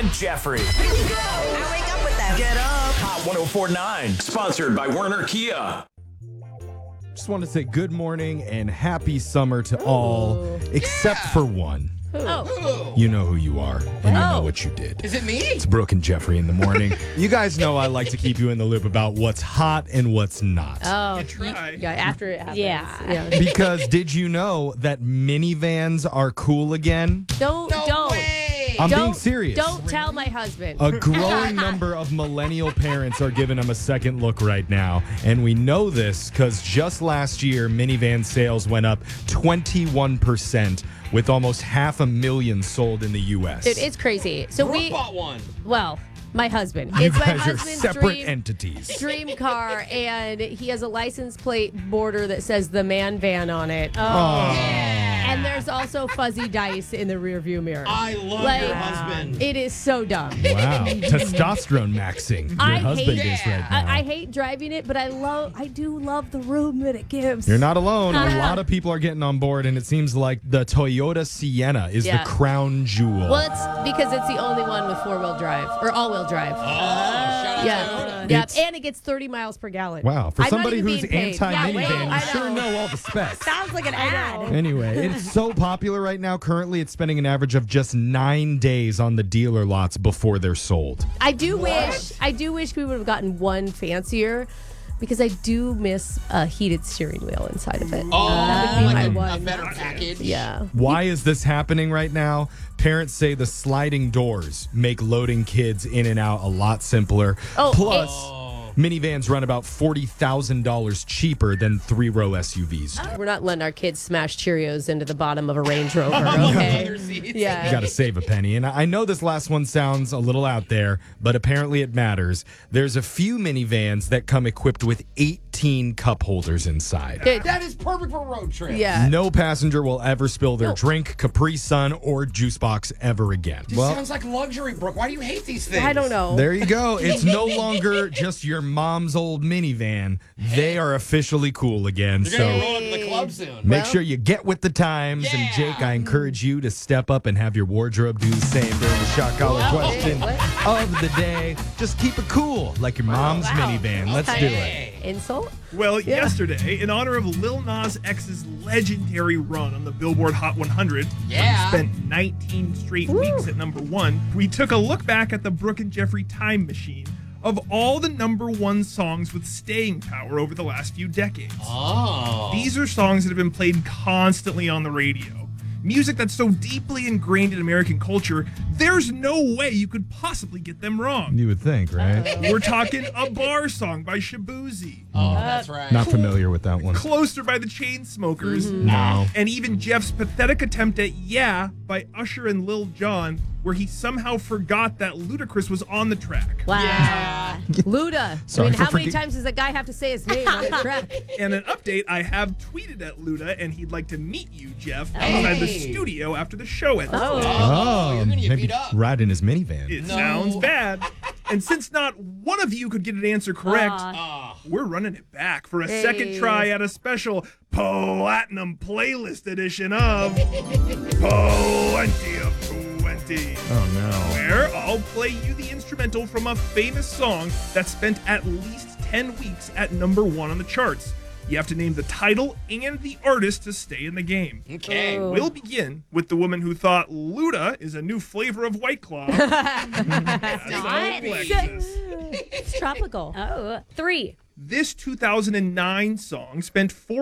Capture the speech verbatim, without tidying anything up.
and Jeffrey. I wake up with them. Get up. Hot one oh four point nine. Sponsored by Werner Kia. Just want to say good morning and happy summer to all, except for one. Oh. You know who you are, and you know what you did. Is it me? It's Brooke and Jeffrey in the morning. You guys know I like to keep you in the loop about what's hot and what's not. Oh, You try. yeah, after it happens. Yeah. yeah. Because did you know that minivans are cool again? Don't, No don't. way. I'm don't, being serious. Don't tell my husband. A growing number of millennial parents are giving them a second look right now. And we know this because just last year, minivan sales went up twenty-one percent with almost half a million sold in the U S. Dude, it's crazy. So Brooke we, bought one. well, my husband. You It's my guys are husband's separate dream, entities. dream car, and he has a license plate border that says the man van on it. Oh. And there's also fuzzy dice in the rearview mirror. I love Like, your husband. It is so dumb. Wow. Testosterone maxing. Your I husband hate, is right now. I, I hate driving it, but I love. I do love the room that it gives. You're not alone. A Uh-huh. lot of people are getting on board, and it seems like the Toyota Sienna is Yeah. the crown jewel. Well, it's because it's the only one with four wheel drive or all wheel drive. Oh, shout out yeah, Toyota. yeah, It's- and it gets thirty miles per gallon. Wow. For I'm not somebody even who's being paid. anti-minivan, Yeah, wait, you I sure know. know all the specs. Sounds like an ad. Anyway, it's so popular right now. Currently, it's spending an average of just nine days on the dealer lots before they're sold. I do wish. I do wish we would have gotten one fancier, because I do miss a heated steering wheel inside of it. Oh, That would be like my a, a one. better package. Yeah. Why is this happening right now? Parents say the sliding doors make loading kids in and out a lot simpler. Oh, Plus, Oh. minivans run about forty thousand dollars cheaper than three-row S U Vs. We're not letting our kids smash Cheerios into the bottom of a Range Rover, okay? Under seats. Yeah. You got to save a penny. And I know this last one sounds a little out there, but apparently it matters. There's a few minivans that come equipped with eighteen cup holders inside. Dude, That is perfect for a road trip. yeah. No passenger will ever spill their No. drink, Capri Sun, or juice box ever again. This sounds like luxury, Brooke. Why do you hate these things? I don't know. There you go. It's no longer just your mom's old minivan. They are officially cool again. You're going to So roll into the club soon. make Well- sure you get with the times. And Yeah. Jake, I encourage you to step up and have your wardrobe do the same during the shot collar question of the day. Just keep it cool, like your mom's minivan. Let's do it. Hey. Insult? Well, yesterday, in honor of Lil Nas X's legendary run on the Billboard Hot one hundred, where he Yeah. spent nineteen straight weeks at number one, we took a look back at the Brooke and Jeffrey time machine of all the number one songs with staying power over the last few decades. Oh. These are songs that have been played constantly on the radio. Music that's so deeply ingrained in American culture, there's no way you could possibly get them wrong. You would think, right? We're talking A Bar Song by Shabuzi, Oh, that's right. Not familiar with that one. Closer by the Chainsmokers, No. and even Jeff's pathetic attempt at Yeah by Usher and Lil Jon, where he somehow forgot that Ludacris was on the track. Wow. Yeah. Luda. Sorry I mean, for how many forget- times does a guy have to say his name on a track? And an update, I have tweeted at Luda, and he'd like to meet you, Jeff, outside the Hey. studio after the show ends. Oh. Oh, you're going to get maybe beat up. ride in his minivan. It No. sounds bad. And since not one of you could get an answer correct, Ah. we're running it back for a Hey. second try at a special Platinum Playlist edition of Plenty of twenty. Oh, no. Where I'll play you the instrumental from a famous song that spent at least ten weeks at number one on the charts. You have to name the title and the artist to stay in the game. Okay. Oh. We'll begin with the woman who thought Luda is a new flavor of White Claw. That's all Alexis. It's tropical. Oh, three. This two thousand nine song spent four